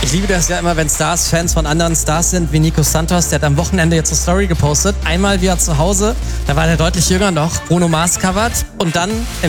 Ich liebe das ja immer, wenn Stars Fans von anderen Stars sind, wie Nico Santos. Der hat am Wochenende jetzt eine Story gepostet. Einmal wie er zu Hause, da war der deutlich jünger noch, Bruno Mars covert. Und dann